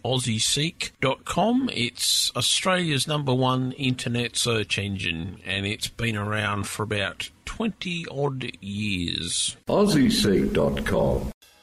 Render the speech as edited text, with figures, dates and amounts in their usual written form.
AussieSeek.com. It's Australia's #1 internet search engine, and it's been around for about 20-odd years. AussieSeek.com.